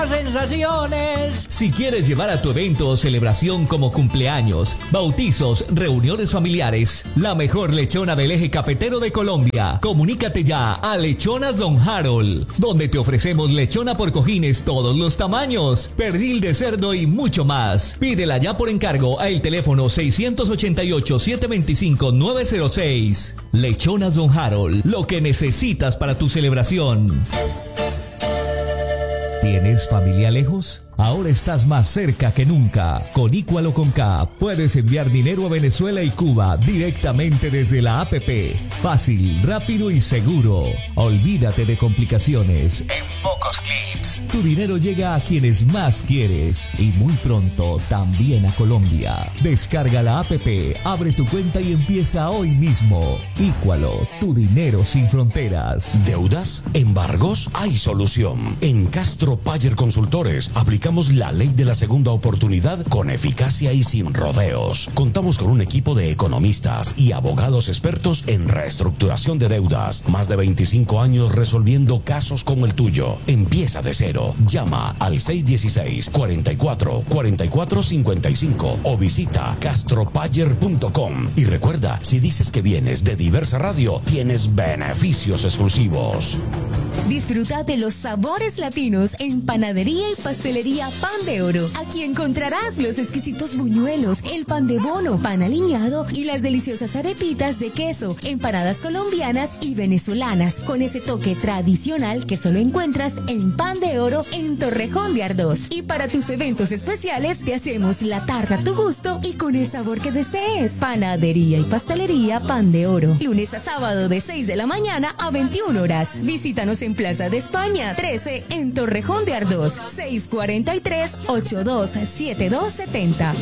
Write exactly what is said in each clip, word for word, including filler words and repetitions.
Sensaciones. Si quieres llevar a tu evento o celebración como cumpleaños, bautizos, reuniones familiares, la mejor lechona del eje cafetero de Colombia. Comunícate ya a Lechonas Don Harold, donde te ofrecemos lechona por cojines todos los tamaños, pernil de cerdo y mucho más. Pídela ya por encargo a el teléfono seis ocho ocho, siete dos cinco, nueve cero seis. Lechonas Don Harold, lo que necesitas para tu celebración. ¿Tienes familia lejos? Ahora estás más cerca que nunca. Con Equal o con K puedes enviar dinero a Venezuela y Cuba directamente desde la app. Fácil, rápido y seguro. Olvídate de complicaciones. En pocos clics, tu dinero llega a quienes más quieres y muy pronto también a Colombia. Descarga la app, abre tu cuenta y empieza hoy mismo. Equalo, tu dinero sin fronteras. ¿Deudas? ¿Embargos? Hay solución. En Castro Payer Consultores aplicamos la ley de la segunda oportunidad con eficacia y sin rodeos. Contamos con un equipo de economistas y abogados expertos en reestructuración de deudas. Más de veinticinco años resolviendo casos como el tuyo. Empieza de cero. Llama al seis uno seis, cuatro cuatro, cuatro cuatro cinco cinco o visita castropayer punto com. Y recuerda, si dices que vienes de Diversa Radio, tienes beneficios exclusivos. Disfruta de los sabores latinos en Panadería y Pastelería Pan de Oro. Aquí encontrarás los exquisitos buñuelos, el pan de bono, pan aliñado y las deliciosas arepitas de queso, empanadas colombianas y venezolanas, con ese toque tradicional que solo encuentras en Pan de Oro en Torrejón de Ardoz. Y para tus eventos especiales te hacemos la tarta a tu gusto y con el sabor que desees. Panadería y Pastelería Pan de Oro. Lunes a sábado de seis de la mañana a veintiuna horas. Visítanos en Plaza de España trece en Torrejón de Ardoz. seis cuatro tres, ocho dos siete dos siete cero.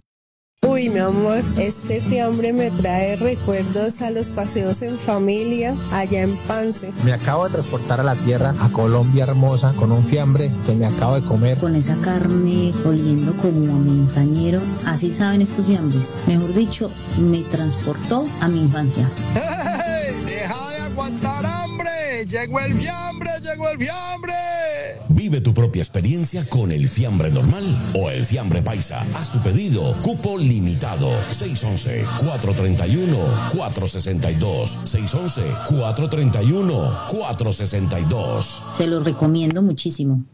Uy, mi amor, este fiambre me trae recuerdos a los paseos en familia allá en Pance. Me acabo de transportar a la tierra, a Colombia hermosa, con un fiambre que me acabo de comer. Con esa carne oliendo como a montañero, así saben estos fiambres. Mejor dicho, me transportó a mi infancia. ¡Hey! ¡Deja de aguantar hambre! ¡Llegó el fiambre! ¡Llegó el fiambre! Vive tu propia experiencia con el fiambre normal o el fiambre paisa. Haz tu pedido. Cupo limitado. seis once, cuatro treinta y uno, cuatro sesenta y dos. seis once, cuatro treinta y uno, cuatro sesenta y dos. Se los recomiendo muchísimo.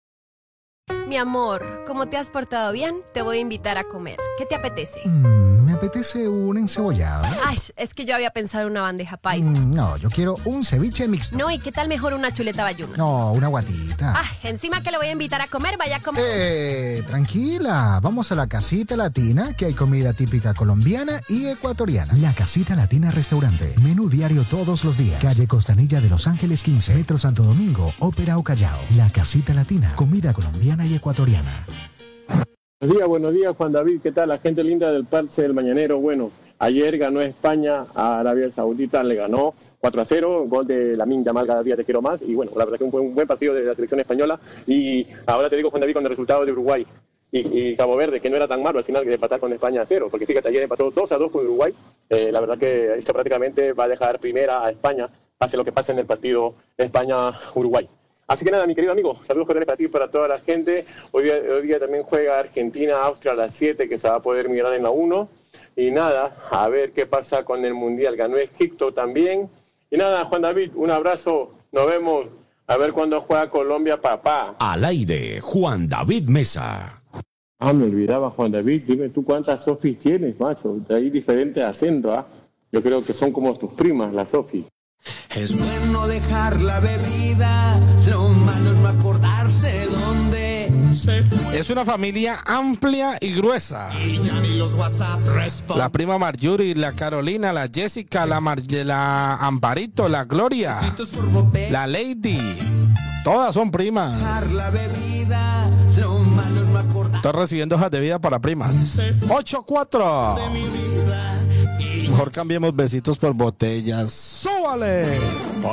Mi amor, como te has portado bien, te voy a invitar a comer. ¿Qué te apetece? Mm, me apetece un encebollado. Ay, es que yo había pensado en una bandeja paisa. Mm, no, yo quiero un ceviche mixto. No, ¿y qué tal mejor una chuleta bayuna? No, una guatita. Ay, encima que le voy a invitar a comer, vaya a comer. Eh, tranquila, vamos a la Casita Latina, que hay comida típica colombiana y ecuatoriana. La Casita Latina Restaurante, menú diario todos los días. Calle Costanilla de Los Ángeles quince, Metro Santo Domingo, Ópera o Callao. La Casita Latina, comida colombiana y ecuatoriana. Buenos días, buenos días, Juan David. ¿Qué tal? La gente linda del Parche del Mañanero. Bueno, ayer ganó España a Arabia Saudita, le ganó cuatro a cero, gol de Lamine Yamal, cada día te quiero más. Y bueno, la verdad que un buen, un buen partido de la selección española. Y ahora te digo, Juan David, con el resultado de Uruguay y, y Cabo Verde, que no era tan malo al final que empatar con España a cero, porque fíjate, ayer empató dos a dos con Uruguay. Eh, la verdad que esto prácticamente va a dejar primera a España, pase lo que pase en el partido España-Uruguay. Así que nada, mi querido amigo, saludos cordiales para ti y para toda la gente. Hoy día, hoy día también juega Argentina-Austria a las siete, que se va a poder mirar en la uno. Y nada, a ver qué pasa con el Mundial. Ganó Egipto también. Y nada, Juan David, un abrazo. Nos vemos. A ver cuándo juega Colombia, papá. Al aire, Juan David Mesa. Ah, me olvidaba, Juan David. Dime tú cuántas Sofis tienes, macho. De ahí diferentes acentos, ¿ah? Yo creo que son como tus primas, las Sofis. Es bueno dejar la bebida, lo malo es no acordarse dónde se fue. Es una familia amplia y gruesa. Y ya ni los WhatsApp responden. La prima Marjorie, la Carolina, la Jessica, la, Mar la Amparito, la Gloria, la Lady. Todas son primas. Dejar la bebida, lo malo es no acordarse. Estoy recibiendo hojas de vida para primas. ocho cuatro. Mejor cambiemos besitos por botellas. ¡Súbale!